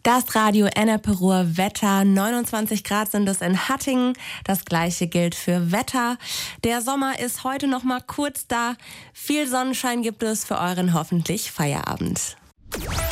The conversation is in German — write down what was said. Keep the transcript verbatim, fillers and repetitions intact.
Das Radio Ennepe Ruhr Wetter, neunundzwanzig Grad sind es in Hattingen. Das gleiche gilt für Wetter. Der Sommer ist heute noch mal kurz da. Viel Sonnenschein gibt es für euren hoffentlich Feierabend.